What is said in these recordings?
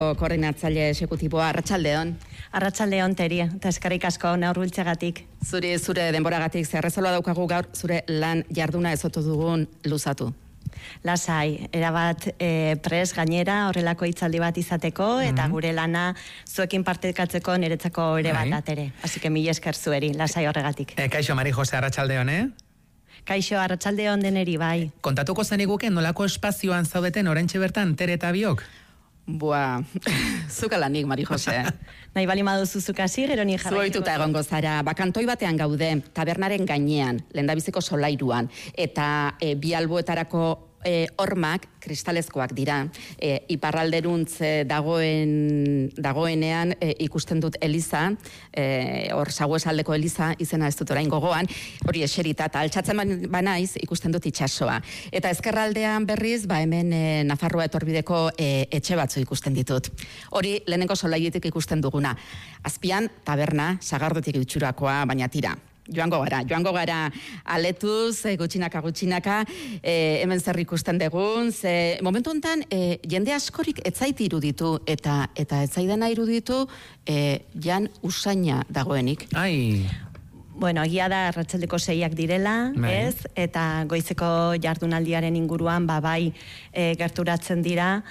Koordinatzaile exekutiboa, Arratsaldeon. Arratsaldeon, Teri, eta eskerrik asko gaur hurbiltzeagatik. Zure denboragatik zerrezola daukagu gaur zure lan jarduna ezotu dugun luzatu. Lasai, erabat pres gainera horrelako hitzaldi bat izateko eta gure lana zuekin partekatzeko niretzako ere bat atere. Así que mila esker zueri, lasai horregatik. Kaixo, Mari Jose, Arratsaldeon, Kaixo, Arratsaldeon deneri, bai. Kontatuko zeniguke nolako espazioan zaudeten oraintxe bertan Tere eta biok? Bua, zukalanik, Mari Jose. Nahi bali maduzu zukasi, gero ni jarraituko. Zuoituta egongo zara, bakantoi batean gaude, tabernaren gainean, lehendabiziko solairuan, eta bi alboetarako hormak kristalezkoak dira. Iparralderuntz dagoenean ikusten dut Eliza, hor Saguesaldeko Eliza, izena ez dut orain gogoan, hori eserita, eta altxatzen banaiz ikusten dut itsasoa. Eta ezkerraldean berriz, hemen Nafarroa etorbideko etxe batzu ikusten ditut. Hori lehenengo solairutik ikusten duguna. Azpian, taberna, sagardotik itxurakoa, baina tira. Joango gara aletuz, gutxinaka, hemen zer ikusten dugun, momentu honetan jende askorik etzait iruditu, eta etzaidana iruditu jan usaina dagoenik. Ai... Bueno, egia da arratsaldeko 6ak direla, ez? Eta goizeko jardunaldiaren inguruan, bai gerturatzen dira,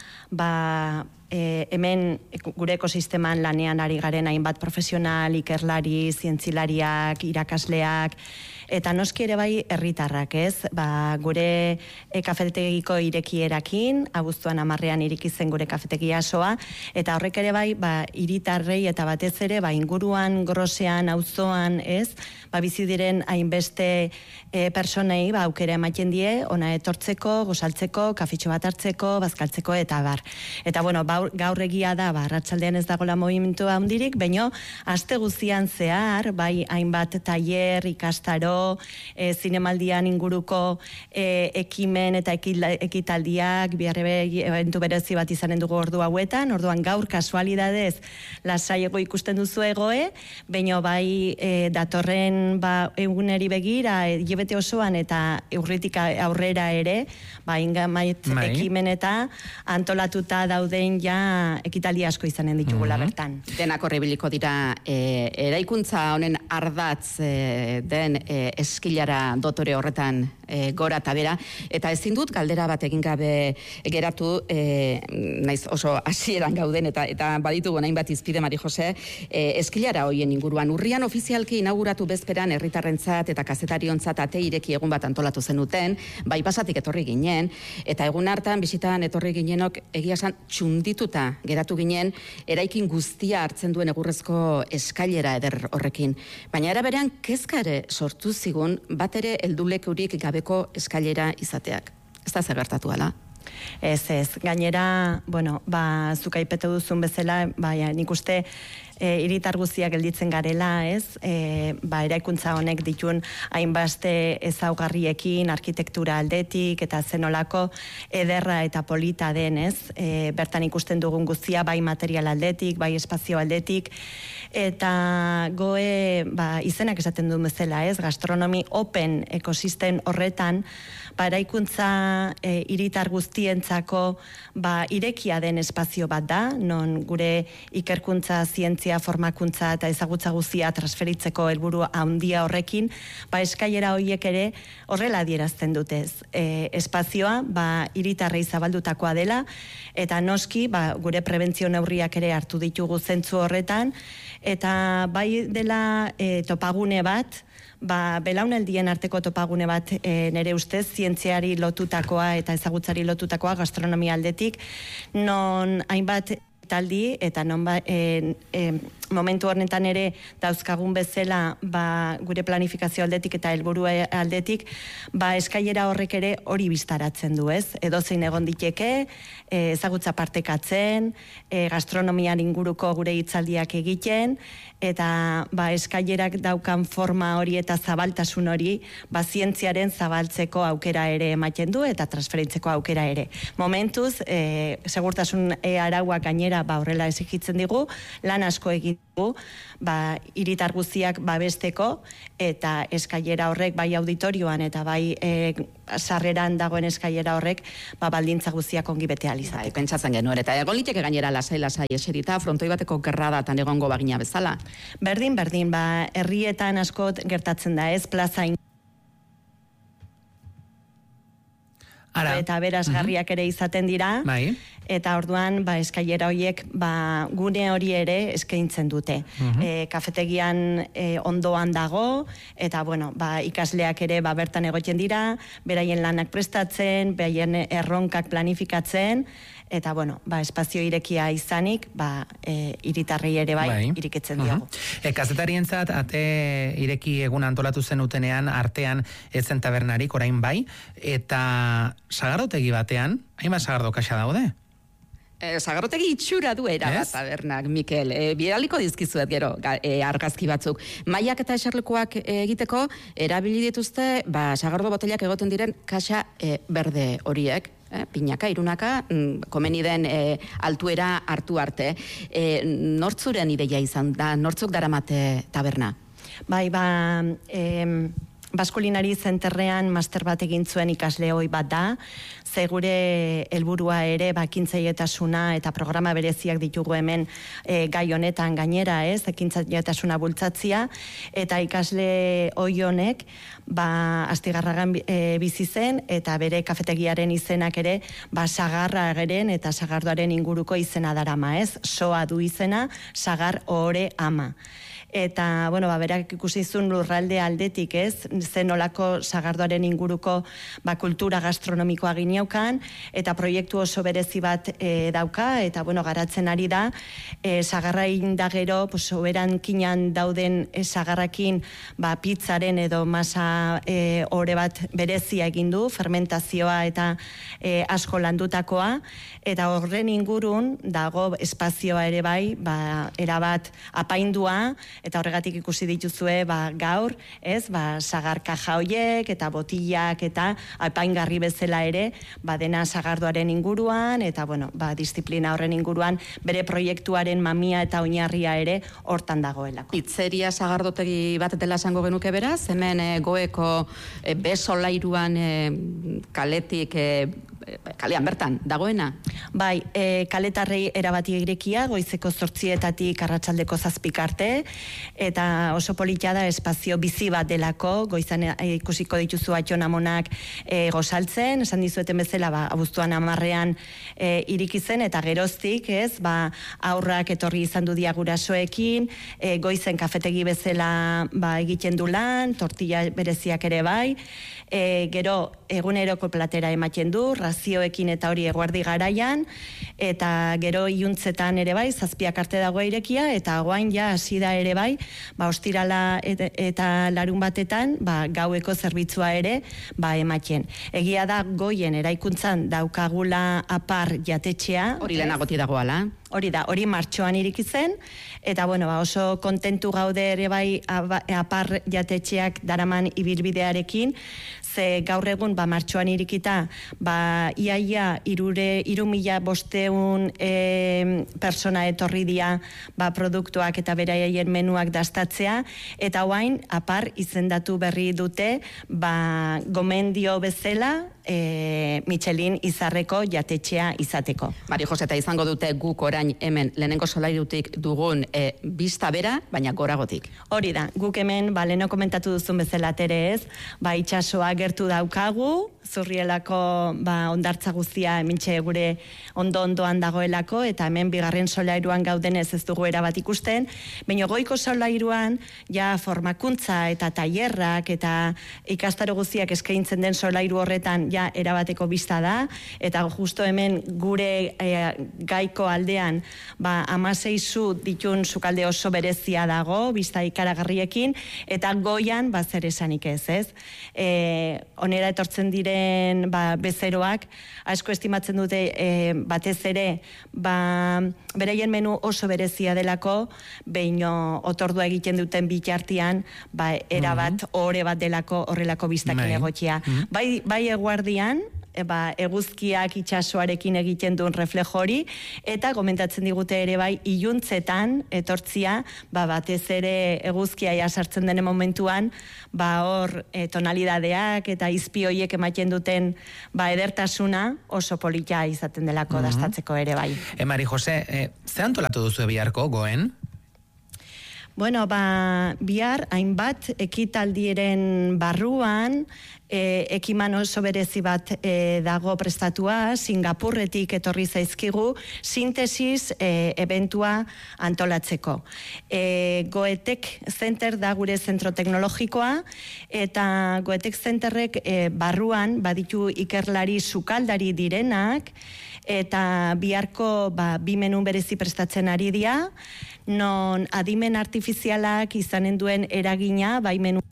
hemen gure ekosisteman lanean ari garen hainbat profesional, ikerlari, zientzilariak, irakasleak, eta noski ere bai herritarrak, ez? Gure kafetegiko irekierakin, abuztuan 10ean iriki zen gure kafetegia soa, eta horrek ere bai, hiritarrei eta batez ere, inguruan, grosean, auzoan, ez? Bizi diren hainbeste personei, aukera ematen die, ona etortzeko, gozaltzeko, kafitxo bat hartzeko, bazkaltzeko, eta bar. Eta bueno, gaur egia da, arratsaldean ez dagoela movimentu handirik, baino aste guztian zehar, hainbat tailer, ikastaro, zinemaldian inguruko ekimen eta ekitaldiak, biharrebe eventu berezi bat izanen dugu ordu hauetan, orduan gaur kasualidadez lasaiego ikusten duzu egoe, baino datorren eguneri begira, hilabete osoan eta urritik aurrera ere, ekimen eta antolatuta dauden ekitaldi asko izanen ditugula bertan. Denak horrebiliko dira eraikuntza honen ardatz den eskilara dotore horretan gora eta bera, eta ezin dut galdera bat egin gabe geratu, naiz oso hasieran gauden eta baditugu nahin bat izpide, Mari Jose, eskilara hoien inguruan. Urrian ofizialki inauguratu bezperan herritarrentzat eta kazetariontzat ate ireki egun bat antolatu zenuten, Pasatik etorri ginen, eta egun hartan bisitan etorri ginenok egia esan txundituta geratu ginen, eraikin guztia hartzen duen egurrezko eskailera eder horrekin. Baina era berean kezka ere sortu zigun bat ere heldulekurik gabeko eskailera izateak. Ez da zer gertatu ala? Ez, gainera, zuk aipatu duzun bezala, nik uste hiritar guztiak gelditzen garela, ez? Eraikuntza honek ditun hainbaste ezaugarriekin, arkitektura aldetik, eta zenolako ederra eta polita den, ez? Bertan ikusten dugun guztia, bai material aldetik, bai espazio aldetik, eta goe, izenak esaten duen bezala, ez? Gastronomi open ekosistem horretan, eraikuntza hiritar guztientzako irekia den espazio bat da, non gure ikerkuntza, zientzia, formakuntza eta ezagutza guztia transferitzeko helburu handia horrekin, eskailera horiek ere horrela adierazten dutez. Espazioa hiritarrei zabaldutakoa dela, eta noski gure prebentzio neurriak ere hartu ditugu zentzu horretan, eta bai dela topagune bat, belaunaldien arteko topagune bat nire ustez, zientziari lotutakoa eta ezagutzari lotutakoa gastronomia aldetik, non hainbat taldi eta non momentu honetan ere dauzkagun bezala gure planifikazio aldetik eta helburu aldetik, eskailera horrek ere hori biztaratzen du, ez? Edozein egon diteke, ezagutza partekatzen, gastronomian inguruko gure hitzaldiak egiten, eta eskailerak daukan forma hori eta zabaltasun hori, zientziaren zabaltzeko aukera ere ematen du eta transferitzeko aukera ere. Momentuz, segurtasun arauak gainera gainera ba horrela exigitzen digu, lan asko egin dugu, ba hiritar guztiak babesteko eta eskailera horrek bai auditorioan eta bai sarreran dagoen eskailera horrek ba baldintza guztiak ongi bete ahal izateko. Pentsatzen genuen eta egon liteke gainera lasai eserita frontoi bateko gerradatan egongo bagina bezala. Berdin, ba herrietan asko gertatzen da, ez plaza eta berazgarriak ere izaten dira, eta orduan ba, eskailera horiek ba, gune hori ere eskaintzen dute. Kafetegian ondoan dago, eta bueno, ba, ikasleak ere ba, bertan egoten dira, beraien lanak prestatzen, beraien erronkak planifikatzen, eta bueno, ba, espazio irekia izanik, ba, hiritarrei ere bai, irikitzen diogu. Kazetarientzat, ate ireki egun antolatu zen utenean, artean ez zen tabernarik, orain bai, eta sagardotegi batean, hainbat sagardo kaxa daude? Sagarrotegi itxura du erabat tabernak, Mikel. Bidaliko dizkizuet gero argazki batzuk. Maiak eta eserlekuak egiteko, erabili dituzte, ba, sagardo botelak egoten diren kaxa berde horiek. Pinaka, irunaka, komeni den altuera hartu arte. Nortzuren ideia izan da, nortzuk daramate taberna? Bai, Baskulinari zenterrean master bat egin zuen ikasle hoi bat da, ze gure helburua ere ekintzailetasuna eta programa bereziak ditugu hemen gai honetan gainera, ez, ekintzailetasuna bultzatzia, eta ikasle hoi honek Astigarragan bizi zen eta bere kafetegiaren izenak ere sagarra egeren eta sagardoaren inguruko izena darama, ez, soa du izena, sagar ohore ama. Eta, bueno, berak ikusi zuen lurralde aldetik, ez, zenolako sagardoaren inguruko kultura gastronomikoa gineukan, eta proiektu oso berezi bat dauka, eta, bueno, garatzen ari da, sagarra indagero, soberan kinan dauden sagarrakin, pizzaren edo masa ore bat berezia egin du, fermentazioa eta asko landutakoa, eta horren ingurun dago espazioa ere bai, erabat apaindua, eta horregatik ikusi dituzue gaur, ez, sagar kaja hoiek eta botilak eta apaingarri bezala ere, dena sagardoaren inguruan eta bueno, disiplina horren inguruan bere proiektuaren mamia eta oinarria ere hortan dagoelako. Pizzeria sagardotegi bat dela esango genuke beraz, hemen Goeko besolairuan kaletik kalean bertan, dagoena? Bai, kaletarrei erabati irekia, goizeko 8:00 arratsaldeko 7:00 arte, eta oso polita da espazio bizi bat delako, goizan ikusiko dituzu atxonamonak gozaltzen, esan dizueten bezala, abuztuan 10:00 iriki zen, eta geroztik, ez, aurrak etorri izan du dia gurasoekin, goizen kafetegi bezala egiten du lan, tortilla bereziak ere bai, gero eguneroko platera ematen du, razioekin eta hori eguerdi garaian, eta gero iluntzetan ere bai, 7:00 arte dago irekia, eta guain ja hasi da ere bai, ostirala eta larun batetan, gaueko zerbitzua ere ematen. Egia da goien eraikuntzan daukagula apar jatetxea. Hori lehenagoti dagoala. Hori da, hori martxoan iriki zen, eta bueno, oso kontentu gaude ere bai apar jatetxeak daraman ibilbidearekin, ze gaur egun martxoan irikita, iaia 3.500 persona etorri dira produktuak eta beraien menuak dastatzea, eta oain apar izendatu berri dute gomendio bezala Michelin izarreko jatetxea izateko. Mari Jose, eta izango dute guk orain hemen lehenengo solairutik dugun bista bera, baina goragotik. Hori da, guk hemen, leheno komentatu duzun bezala ere ez, itxasoa gertu daukagu, Zurrielako ondartza guztia hementxe gure ondo-ondoan dagoelako, eta hemen bigarren solairuan gaudenez ez dugu erabat ikusten, baina goiko solairuan ja formakuntza eta tailerrak eta ikastaro guztiak eskaintzen den solairu horretan ja erabateko bista da, eta justo hemen gure gaiko aldean 16 zu ditun sukalde oso berezia dago, bista ikaragarriekin, eta goian zer esanik ez. Onera etortzen diren bezeroak, asko estimatzen dute batez ere, beraien menu oso berezia delako, beino otordua egiten duten bitartean, erabat ohore bat delako horrelako bistakin egotia. Bai eguardian, eguzkiak itsasoarekin egiten duen reflejo hori, eta komentatzen digute ere bai, iluntzetan etortzia, batez ere eguzkia sartzen denen momentuan, hor tonalidadeak eta izpi horiek ematen duten edertasuna oso polita izaten delako dastatzeko ere bai. Mari Jose, ze antolatu duzu biharko goen? Bueno, bihar hainbat ekitaldiren barruan, ekiman oso berezi bat dago prestatua, Singapurretik etorri zaizkigu, sintesis eventua antolatzeko. Goetek Center da gure zentro teknologikoa, eta Goetek Centerrek barruan baditu ikerlari sukaldari direnak, eta biharko bi menu berezi prestatzen ari dira, non adimen artifizialak izanen duen eragina, bai menu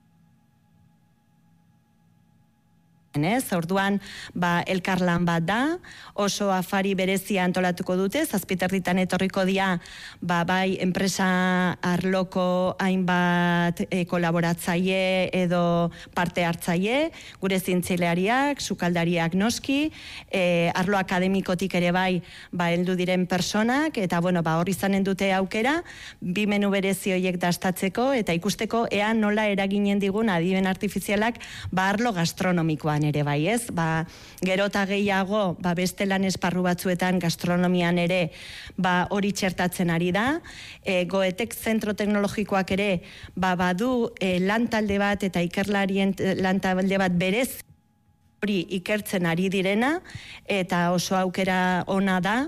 orduan elkarlan bat da, oso afari berezia antolatuko dute, 7:30 etorriko dira bai enpresa arloko hainbat kolaboratzaile edo parte hartzaile, gure zientzialariak, sukaldariak noski, arlo akademikotik ere bai heldu diren personak, eta hor izanen dute aukera, bi menu berezi horiek dastatzeko, eta ikusteko ea nola eraginen digun adimen artifizialak arlo gastronomikoan ere bai, ez? Gero eta gehiago, beste lan esparru batzuetan gastronomian ere hori txertatzen ari da. Goetek zentro teknologikoak ere badu lan talde bat eta ikerlarien lan talde bat berez hori ikertzen ari direna, eta oso aukera ona da,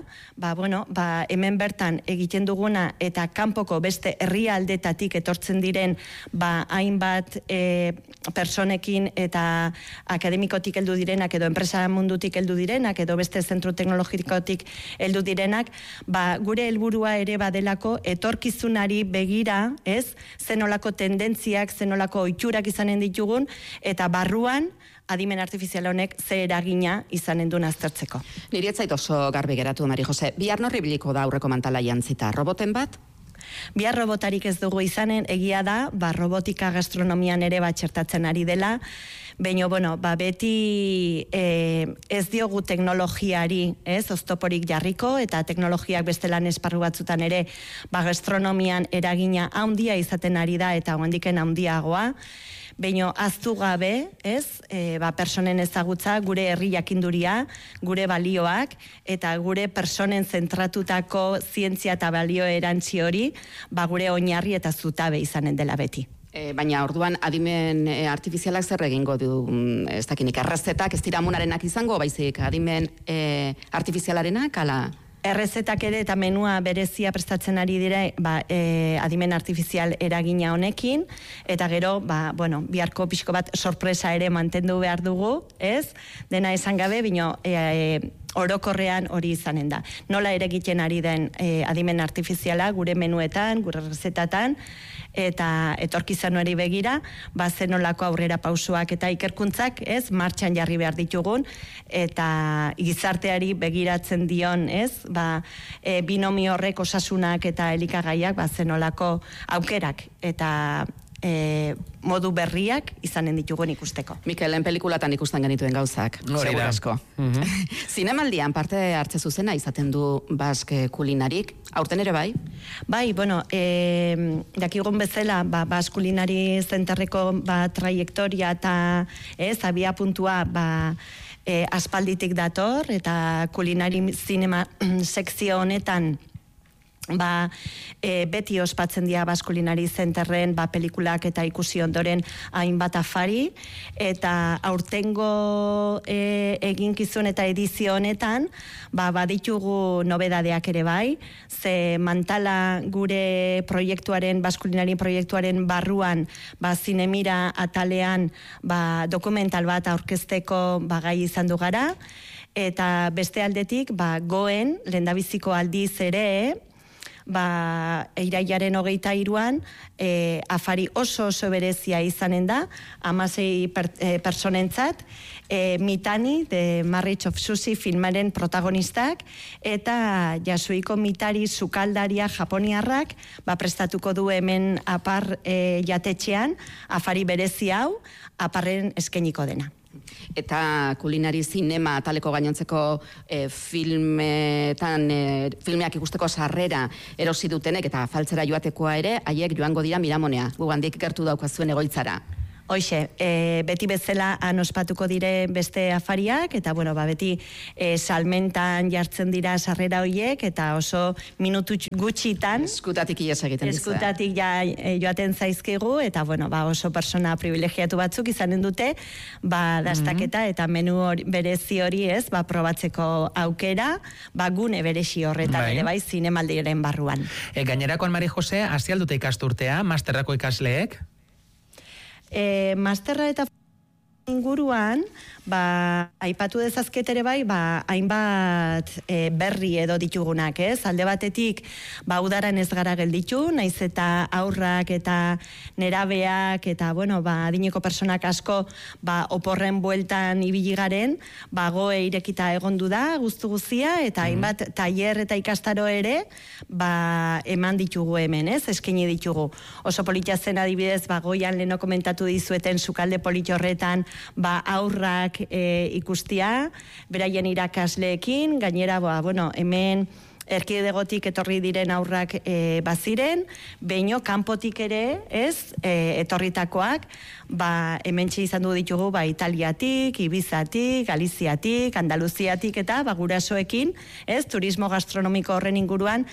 hemen bertan egiten duguna eta kanpoko beste herrialdetatik etortzen diren hainbat personekin eta akademikotik heldu direnak edo enpresa mundutik heldu direnak edo beste zentro teknologikotik heldu direnak, gure helburua ere badelako etorkizunari begira, ez? Zenolako tendentziak, zenolako ohiturak izanen ditugun, eta barruan adimen artifizial honek ze eragina izanen duen aztertzeko. Niri ez zait oso garbi geratu, Mari Jose. Bihar norri biliko da aurreko mantala jantzita? Roboten bat? Bihar robotarik ez dugu izanen, egia da, robotika gastronomian ere txertatzen ari dela, baina, beti ez diogu teknologiari, oztoporik jarriko, eta teknologiak beste lan esparru batzutan ere, gastronomian eragina handia izaten ari da, eta handiken handiagoa, baina aztu gabe, personen ezagutza, gure herri jakinduria, gure balioak, eta gure personen zentratutako zientzia eta balio erantzi hori, gure oinarri eta zutabe izanen dela beti. Baina orduan adimen artifizialak zer egingo du, ez dakinik, errezetak ez dira amunarenak izango, baizik adimen artifizialarenak, ala? Errezetak ere eta menua berezia prestatzen ari dira adimen artifizial eragina honekin, eta gero, biharko pixko bat sorpresa ere mantendu behar dugu, ez? Dena esan gabe, bino orokorrean hori izanen da. Nola ere egiten ari den adimen artifiziala gure menuetan, gure errezetatan, eta etorkizan hori begira, zenolako aurrera pausuak eta ikerkuntzak, ez, martxan jarri behar ditugun, eta gizarteari begiratzen dion, ez, binomi horrek osasunak eta elikagaiak, zenolako aukerak, eta modu berriak izanen ditugun ikusteko. Mikelen pelikulatan ikusten genituen gauzak, segur asko. Zinemaldian parte hartze zuzena izaten du bask kulinarik, aurten ere bai? Bai, dakigun bezala, bask kulinari zenterreko traiektoria eta abia puntua aspalditik dator, eta kulinari zinema sekzio honetan beti ospatzen dira Bask Kulinari Zenterren pelikulak eta ikusi ondoren hainbat afari, eta aurtengo eginkizun eta edizio honetan baditugu nobedadeak ere bai, ze mantala gure proiektuaren, Bask Kulinari proiektuaren barruan zinemira atalean dokumental bat aurkezteko gai izan du gara, eta beste aldetik goen lehendabiziko aldiz ere irailaren 23an afari oso berezia izanen da, 16 personentzat, Mitani, de Marriage of Sushi filmaren protagonistak, eta Yasuhiko Mitari sukaldaria japoniarrak prestatuko du hemen apar jatetxean afari berezi hau, aparren eskainiko dena. Eta kulinari zinema taleko gainontzeko filmeak ikusteko sarrera erosi dutenek eta faltzera joatekoa ere, haiek joango dira Miramonea. Gugandik gertu daukazuen egoitzara. Hoxe, beti bezala han ospatuko dire beste afariak, eta beti salmentan jartzen dira sarrera hoiek, eta oso minutu gutxitan eskutatik ies egiten dizue. Eskutatik joaten zaizkigu, eta oso persona privilegiatu batzuk izanen dute, dastaketa eta menu berezi hori probatzeko aukera, gune berezi horretan ere bai zinemaldiren barruan. Gainerakoan, Mari Jose, hasi aldute ikasturtea, masterrako ikasleek? Masterra eta inguruan, aipatu dezazket ere bai, hainbat berri edo ditugunak, ez? Alde batetik, udaran ez gara gelditu, naiz eta aurrak eta nerabeak eta, adineko personak asko, oporren bueltan ibili garen, goe irekita egondu da, guztu guzia, eta hainbat tailer eta ikastaro ere, eman ditugu hemen, ez? Eskaini ditugu. Oso politia zen adibidez, goian leno komentatu dizueten sukalde politio horretan, aurrak ikustia, beraien irakasleekin, gainera, hemen erkidegotik etorri diren aurrak baziren, beino kanpotik ere, ez, etorritakoak, hementxe izan du ditugu, Italiatik, Ibizatik, Galiziatik, Andaluziatik eta gurasoekin, ez, turismo gastronomiko horren inguruan,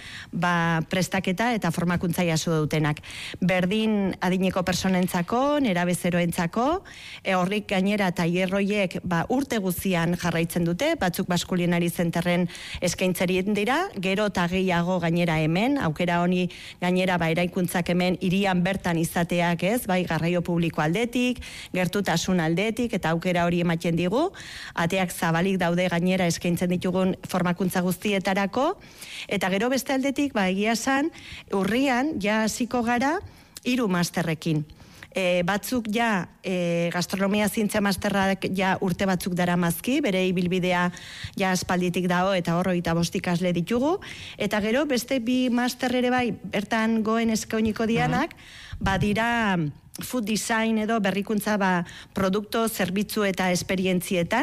prestaketa eta formakuntza jaso dutenak. Berdin adineko personentzako, nerabezeroentzako, horrik gainera tailerroiek urte guzian jarraitzen dute, batzuk Baskulinari Zenterren eskaintzerien dira, gero eta gehiago gainera hemen, aukera honi gainera eraikuntzak hemen hirian bertan izateak, ez, garraio publiko aldetik, gertutasun aldetik, eta aukera hori ematen digu, ateak zabalik daude gainera eskaintzen ditugun formakuntza guztietarako, eta gero beste aldetik, egia esan, urrian, hasiko gara, 3 masterrekin. Batzuk gastronomia zientzia masterrak urte batzuk dara mazki, bere ibilbidea aspalditik dago eta horro eta 5 ikasle ditugu, eta gero beste 2 master ere bertan goen eskainiko dianak, dira food design edo berrikuntza produkto, zerbitzu eta esperientzietan,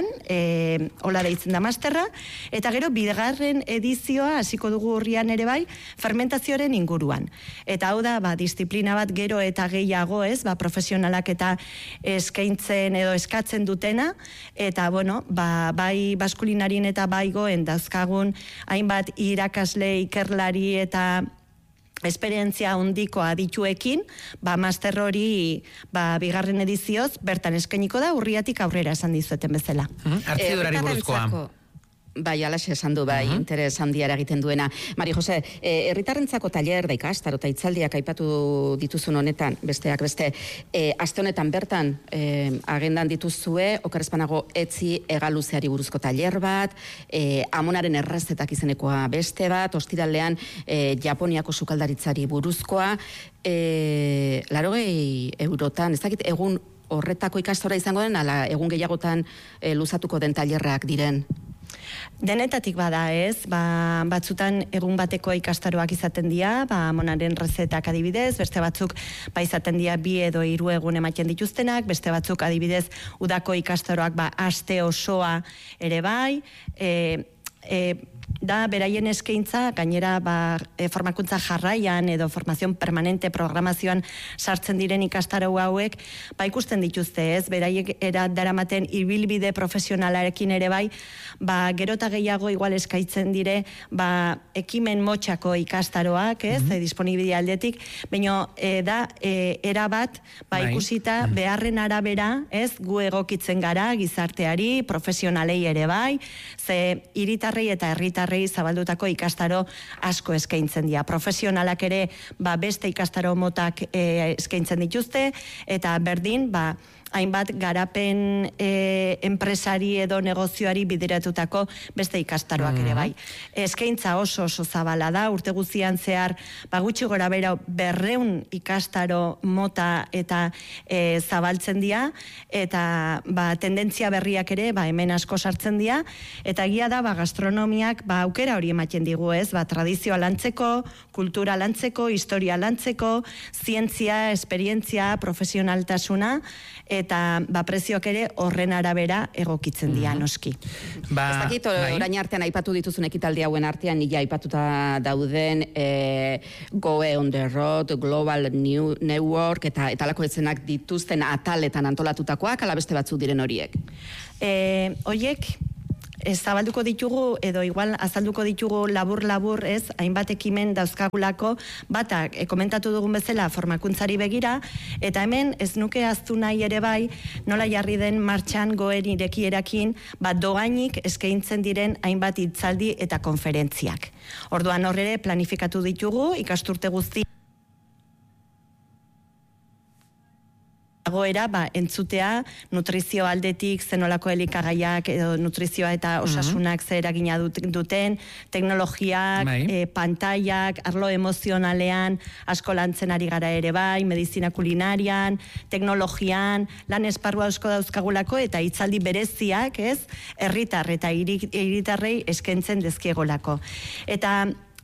hola deitzen da masterra, eta gero bigarren edizioa hasiko dugu urrian ere fermentazioaren inguruan. Eta hau da, disiplina bat gero eta gehiago, ez, profesionalak eta eskaintzen edo eskatzen dutena, eta bai baskulinarien eta bai goen dauzkagun hainbat irakasle, ikerlari eta esperientzia handiko adituekin, master hori bigarren edizioz bertan eskainiko da, urriatik aurrera esan dizueten bezala. Artzidurari buruzkoa. Alaxe esan du, interes handia egiten duena. Mari Jose, herritarrentzako tailer da ikastaro eta hitzaldiak aipatu dituzun honetan, besteak beste, aste honetan bertan agendan dituzue, okerrezpanago etzi egaluzeari buruzko tailer bat, amonaren errezetak izenekoa beste bat, ostiralean Japoniako sukaldaritzari buruzkoa, 80 eurotan, ez dakit egun horretako ikastora izango den, ala egun gehiagotan luzatuko den tailerrak diren? Denetatik bada, ez, batzutan egun bateko ikastaroak izaten dira, amonaren rezetak adibidez, beste batzuk izaten dira 2 edo 3 egun ematen dituztenak, beste batzuk adibidez udako ikastaroak aste osoa ere bai, da beraien eskaintza, gainera formakuntza jarraian edo formazion permanente programazioan sartzen diren ikastaro hauek, ikusten dituzte, ez, beraiek daramaten ibilbide profesionalarekin ere bai, gero eta gehiago igual eskaitzen dire, ekimen motxako ikastaroak, ez, disponibidia aldetik, baina da, erabat, ikusita beharren arabera, ez, gu egokitzen gara, gizarteari, profesionalei ere bai, ze hiritarrei eta herritarrei zabaldutako ikastaro asko eskaintzen dira. Profesionalak ere beste ikastaro motak eskaintzen dituzte, eta berdin, hainbat garapen enpresari edo negozioari bideratutako beste ikastaroak ere bai. Eskaintza oso zabala da, urte guztian zehar, gutxi gora bera 200 ikastaro mota eta zabaltzen dira, eta tendentzia berriak ere hemen asko sartzen dira, eta egia da gastronomiak aukera hori ematen digu, ez, tradizioa lantzeko, kultura lantzeko, historia lantzeko, zientzia, esperientzia, profesionaltasuna, eta prezioak ere horren arabera egokitzen dira noski. Ez dakit, orain artean aipatu dituzun ekitaldi hauen artean nila aipatuta dauden Goe on the Road, Global New Network eta alako etzenak dituzten ataletan antolatutakoak, ala beste batzuk diren horiek? Horiek zabalduko ditugu, edo igual azalduko ditugu labur-labur, hainbat ekimen dauzkagulako, batak, komentatu dugun bezala, formakuntzari begira, eta hemen ez nuke ahaztu nahi ere bai, nola jarri den martxan Goen irekierakin, doainik eskaintzen diren hainbat hitzaldi eta konferentziak. Orduan horre planifikatu ditugu, ikasturte guzti goera, entzutea, nutrizio aldetik, zenolako elikagaiak, edo nutrizioa eta osasunak zer eragina duten, teknologiak, pantailak, arlo emozionalean, asko lantzen ari gara ere bai, medizina kulinarian, teknologian, lan esparrua asko dauzkagulako, eta hitzaldi bereziak, herritar eta hiritarrei eskentzen dezkiegolako. Eta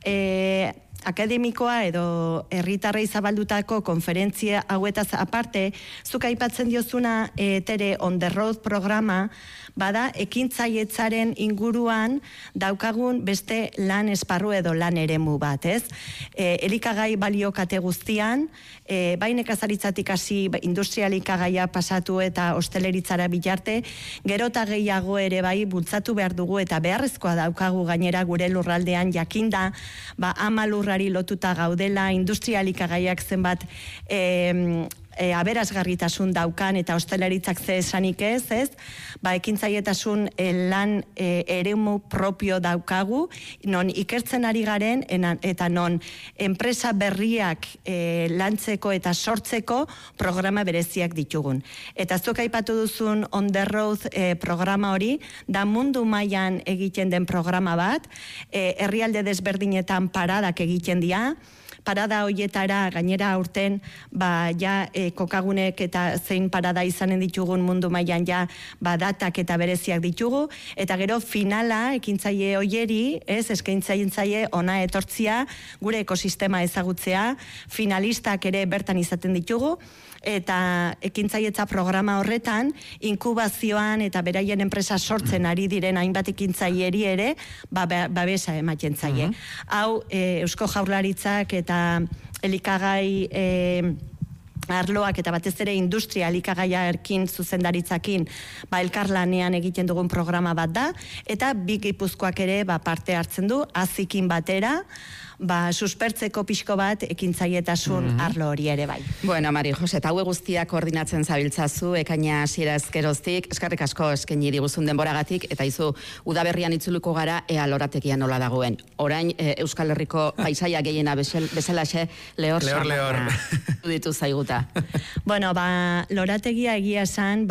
akademikoa edo herritarrei zabaldutako konferentzia hauetaz aparte, zuk aipatzen diozuna Tere on the road programa, bada ekintzailetzaren inguruan daukagun beste lan esparru edo lan eremu bat, elikagai baliokate guztian, bai nekazaritzatik hasi industria elikagaia pasatu eta osteleritzara bilarte, gero eta gehiago ere bai bultzatu behar dugu eta beharrezkoa daukagu gainera gure lurraldean jakinda, 10 lurrari lotuta gaudela, industria elikagaiak zenbat aberasgarritasun daukan eta osteleritzak ze esanik ekintzaietasun lan eremu propio daukagu, non ikertzen ari garen eta non enpresa berriak lantzeko eta sortzeko programa bereziak ditugun. Eta zuk aipatu duzun on the road programa hori, da mundu mailan egiten den programa bat, herrialde desberdinetan paradak egiten dira, parada hoietara gainera aurten kokagunek eta zein parada izanen ditugun mundu mailan datak eta bereziak ditugu, eta gero finala ekintzaile hoieri, eskaintzaile ona etortzia, gure ekosistema ezagutzea, finalistak ere bertan izaten ditugu, eta ekintzailetza programa horretan inkubazioan eta beraien enpresa sortzen ari diren hainbat ekintzaileri ere babesa ematen zaie. Hau Eusko Jaurlaritzak eta elikagai arloak eta batez ere industria elikagaiarekin zuzendaritzakin elkarlanean egiten dugun programa bat da, eta bi Gipuzkoak ere parte hartzen du, azikin batera, suspertzeko pixko bat ekintzaietasun arlo hori ere bai. Bueno, Mari Jose, eta haue guztiak koordinatzen zabiltzazu, ekaina hasiera ezkeroztik, eskerrik asko eskaini diguzun denboragatik, eta izu udaberrian itzuliko gara ea lorategia nola dagoen. Orain Euskal Herriko paisaia gehiena bezalaxe lehor ditu zaiguta. Bueno, lorategia egia esan,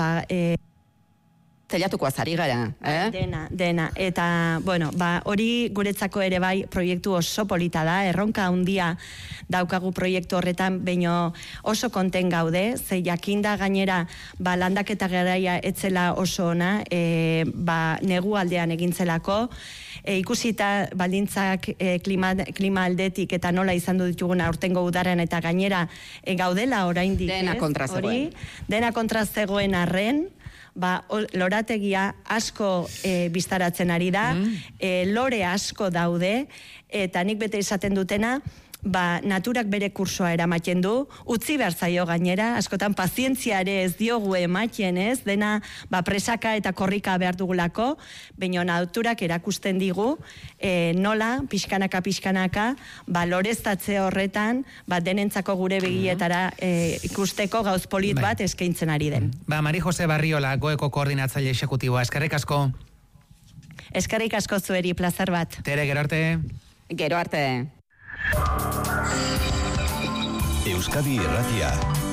telatuko azari gara, Dena. Eta, hori guretzako ere bai proiektu oso polita da, erronka handia daukagu proiektu horretan, baino oso konten gaude, ze jakinda gainera landaketa garaia etzela oso ona, negu aldean egintzelako, ikusita baldintzak klima aldetik eta nola izan ditugun aurtengo udaren eta gainera gaudela oraindik. Dena kontra zegoen. Dena kontra zegoen arren, lorategia asko biztaratzen ari da, lore asko daude, eta nik bete esaten dutena, naturak bere kursoa eramaten du, utzi behar zaio gainera, askotan pazientzia ere ez diogu ematen dena presaka eta korrika behar dugulako, baina naturak erakusten digu, nola, pixkanaka, loreztatze horretan, denentzako gure begietara ikusteko gauz polit bat eskaintzen ari den. Mari Jose Barriola, Goeko koordinatzaile exekutiboa, eskerrik asko. Eskerrik asko zueri, plazer bat. Tere, gero arte. Gero arte. Euskadi Irratia.